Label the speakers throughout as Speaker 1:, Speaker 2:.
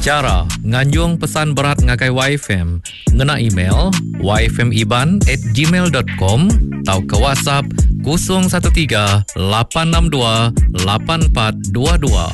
Speaker 1: Cara nganjung pesan berat ngagai YFM, ngena email yfmiban@gmail.com atau ke WhatsApp 013 862 8422.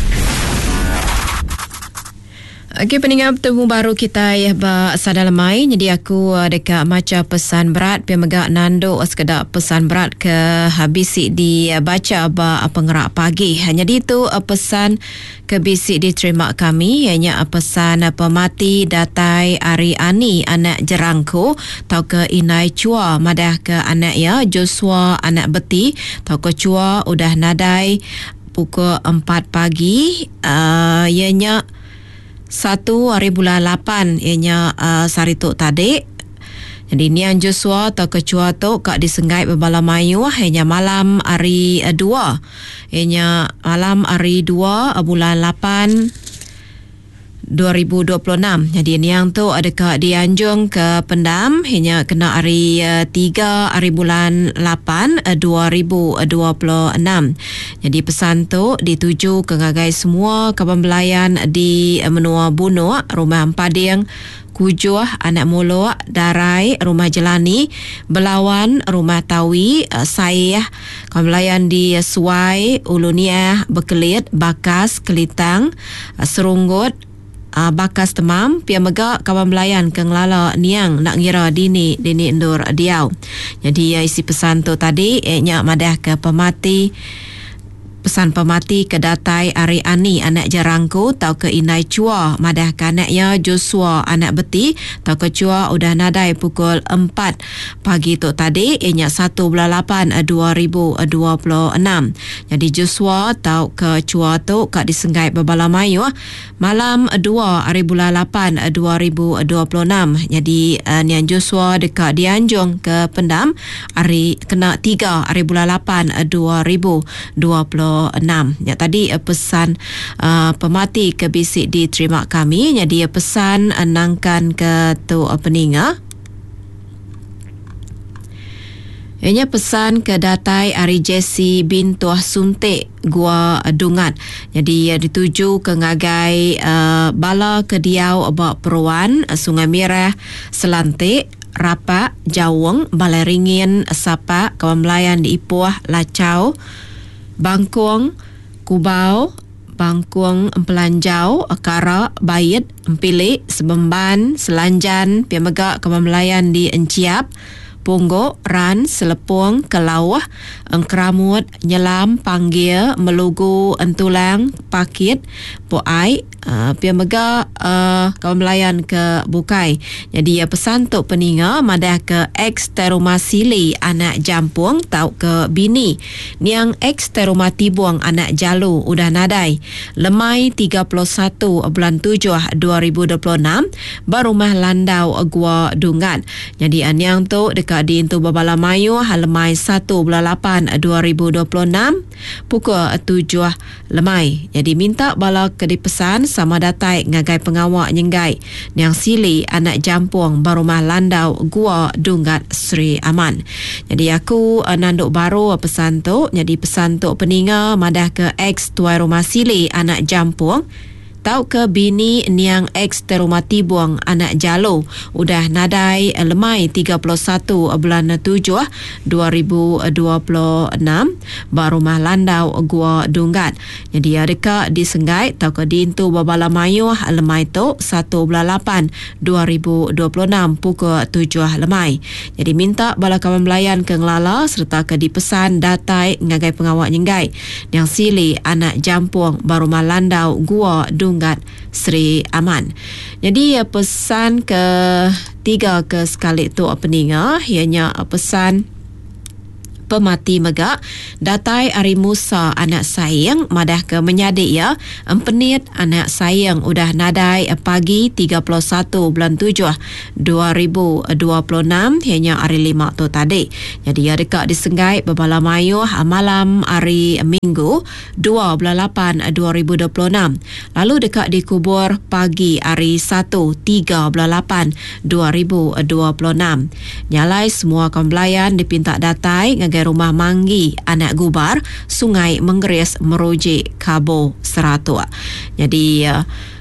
Speaker 2: Okey, pendengar bertemu baru kita ya sadar lemai. Jadi aku dekat macam pesan berat pemegak nando sekedar pesan berat ke habisi dibaca pengerak pagi. Jadi itu pesan ke bisik diterima kami ianya pesan pemati datai Ari Ani anak Jerangko tau ke Inai Chua madah ke anak ya Joshua anak beti tau ke Chua udah nadai pukul 4 pagi ianya 1 hari bulan 8 ianya sarituk tadi. Jadi nian Joshua atau kecua tu kak disenggai berbala mayu ianya malam hari 2 ianya malam hari 2 bulan 8 2026. Jadi niang tu ada kak dianjung ke pendam ianya kena hari 3 hari bulan 8 2026. Jadi pesan tu dituju ke ngagai semua kawan belayan di Menua Bunuh, Rumah Empading, Kujuh, Anak Molo, Darai, Rumah Jelani, Belawan, Rumah Tawi, Sayah, kawan belayan di Suai, Ulunia, Bekelit, Bakas, Kelitang, Serunggut, Bakas Temam, Pia Megak, kawan belayan ke ngelala niang nak ngira dini endur diau. Jadi isi pesan tu tadi ianya madah ke pemati, pesan pemati ke datai Ari Ani anak Jarangku tau ke Inai Chua madah ke anaknya Joshua anak beti tau ke Chua udah nadai pukul 4 pagi tu tadi ianya 1 bulan 8 2026. Jadi Joshua tau ke Chua tu kak disenggai berbala mayu malam 2 hari bulan 8 2026. Jadi nian Joshua dekat dianjung ke pendam hari kena 3 hari bulan 8 2026. Ya, tadi pesan pemati ke bisik diterima kami. Jadi pesan nangkan ke tu peninga. Ianya pesan ke datai Ari Jesse bin Tuah Suntik Gua Dungat. Jadi dituju ke ngagai bala ke diau abak peruan Sungai Merah Selantik Rapak Jawang Balai Ringin Sapa kawan melayan di Ipuah Lacau Bangkuang, Kubau, Bangkuang, Empelanjau, Akara, Bayit, Empilik, Sebemban, Selanjan, Piamegak, kawan melayan di Enciap, Punggok, Ran, Selepung, Kelawah, Engkeramut, Nyelam, Panggil, Melugu, Entulang, Pakit, Poai, Piamegak, kawan melayan ke Bukai. Jadi pesan tu peninga madah ke ex terumah sili anak Jampung tau ke bini niang ex terumah tibuang anak Jalu udah nadai lemai 31 bulan 7 2026 barumah landau Gua Dungat. Jadi niang tu dekat di Intu Babala Mayu lemai 1 bulan 8 2026 pukul 7 lemai. Jadi minta bala ke dipesan sama datai ngagai pengawak nyenggai yang sili anak Jampung barumah landau Gua Dungat Sri Aman. Jadi aku nanduk baru pesan tu. Jadi pesan tu peninga madah ke ex tuai rumah sili anak Jampung tau ke bini niang ex terumah tibuang anak Jalo udah nadai lemai 31 bulan 7 2026 barumah landau Gua Dungat. Jadi adakah disenggai tau ke dintu babala mayu lemai tu 1 bulan 8 2026 pukul 7 lemai. Jadi minta bala kawan belayan ke ngelala serta ke dipesan datai ngagai pengawak nyenggai niang sili anak Jampung barumah landau Gua Dungat Sri Aman. Jadi pesan ke 3 ke sekali tu peninga ianya pesan pemati megak datai Ari Musa anak sayang madah ke menyadik ya empenit anak sayang udah nadai pagi 31 bulan 7 2026 hanya hari 5 tu tadi. Jadi ya dekat disenggai berbala mayu malam hari Minggu 2 bulan 8 2026 lalu dekat dikubur pagi hari 1 3 bulan 8 2026. Nyalai semua kaum belayan dipinta datai ngagai rumah Manggi anak Gubar Sungai Menggeris merujuk Kabo Seratua. Jadi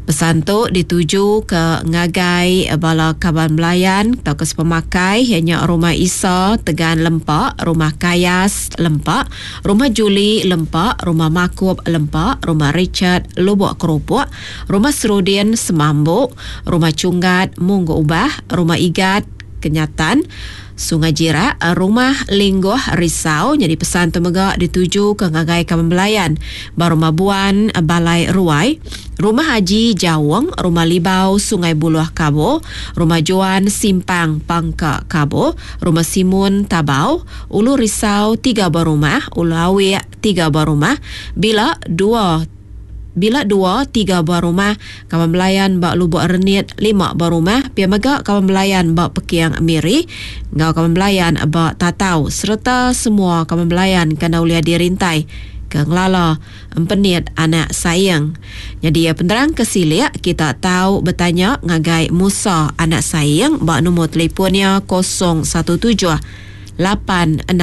Speaker 2: Pesan tu dituju ke ngagai bala kaban belayan atau ke pemakai ianya Rumah Isa Tegan Lempak, Rumah Kayas Lempak, Rumah Juli Lempak, Rumah Makub Lempak, Rumah Richard Lubuk Keropok, Rumah Serudin Semambuk, Rumah Cunggat Munggu Ubah, Rumah Igat Kenyatan Sungai Jirak, Rumah Linggoh Risau. Jadi pesan tu megak dituju ke ngagai kawan belayan. Rumah Buan Balai Ruai, Rumah Haji Jawang, Rumah Libau Sungai Buluh Kabo, Rumah Joan Simpang Pangka Kabo, Rumah Simun Tabau, Ulu Risau 3 buah rumah, Ulu Awi 3 buah rumah. Bila 2-3 buah rumah kawan belayan bak Lubuk Renit 5 buah rumah. Pia megak kawan belayan bak Pekiang Miri, ngau kawan belayan bak Tatau, serta semua kawan belayan kena ulia dirintai ke ngelala empenit anak sayang. Jadi penderang kesilik kita tahu bertanya ngagai Musa anak sayang bak nombor telefonnya 017 868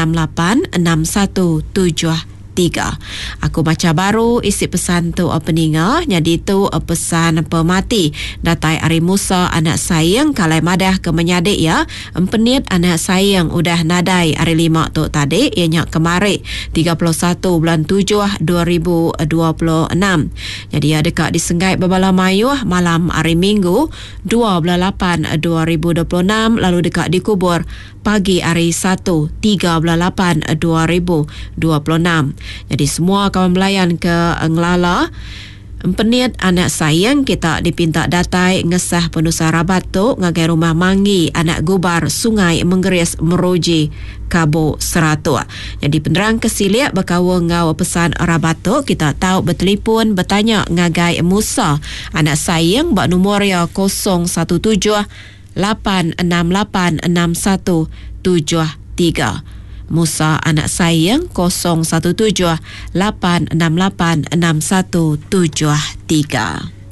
Speaker 2: 6173. Aku baca baru isi pesan tu peninga. Jadi tu pesan pemati datai Ari Musa anak sayang kalai madah ke menyadik ya. Empenit anak sayang udah nadai Ari 5 tu tadi ianya kemari 31 bulan 7 2026. Jadi ya dekat disenggai Babala Mayuh malam hari Minggu 2 bulan 8 2026, lalu dekat dikubur pagi hari 1 3 bulan 8 2026. Jadi semua kawan belayan ke Ngelala empenit anak sayang kita dipinta datai ngesah penusa rabat tu ngagai Rumah Manggi anak gubar Sungai Menggeris Meroji Kabo Seratua. Jadi penderang kesilik bakawa ngau pesan rabat tu kita tahu bertelefon bertanya ngagai Musa anak sayang bak nomornya 017 868 6173. Musa anak sayang 017 868 6173.